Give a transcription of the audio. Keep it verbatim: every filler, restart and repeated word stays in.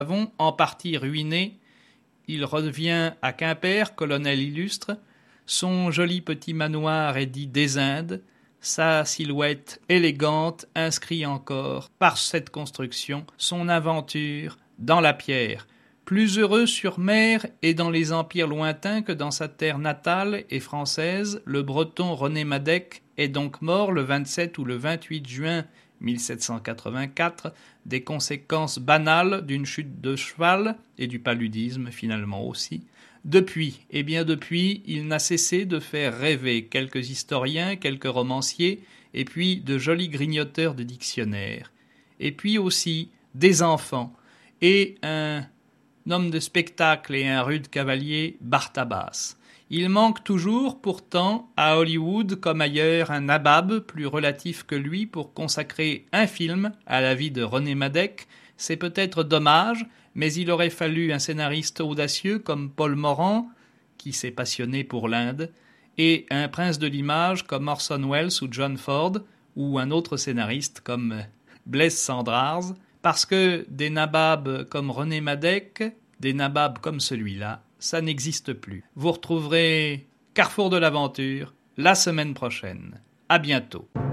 avons en partie ruiné. Il revient à Quimper, colonel illustre. Son joli petit manoir est dit des Indes. Sa silhouette élégante inscrit encore, par cette construction, son aventure dans la pierre. Plus heureux sur mer et dans les empires lointains que dans sa terre natale et française, le breton René Madec est donc mort le vingt-sept ou le vingt-huit juin mille sept cent quatre-vingt-quatre, des conséquences banales d'une chute de cheval et du paludisme finalement aussi. Depuis, et bien depuis, il n'a cessé de faire rêver quelques historiens, quelques romanciers, et puis de jolis grignoteurs de dictionnaires. Et puis aussi des enfants, et un homme de spectacle et un rude cavalier, Bartabas. Il manque toujours, pourtant, à Hollywood comme ailleurs, un nabab plus relatif que lui pour consacrer un film à la vie de René Madec. C'est peut-être dommage, mais il aurait fallu un scénariste audacieux comme Paul Morand, qui s'est passionné pour l'Inde, et un prince de l'image comme Orson Welles ou John Ford, ou un autre scénariste comme Blaise Cendrars, parce que des nababs comme René Madec, des nababs comme celui-là, ça n'existe plus. Vous retrouverez Carrefour de l'aventure la semaine prochaine. À bientôt.